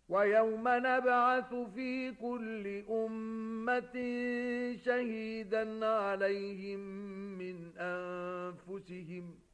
وَيَوْمَ نَبْعَثُ فِي كُلِّ أُمَّةٍ شَهِيدًا عَلَيْهِمْ مِنْ أَنفُسِهِمْ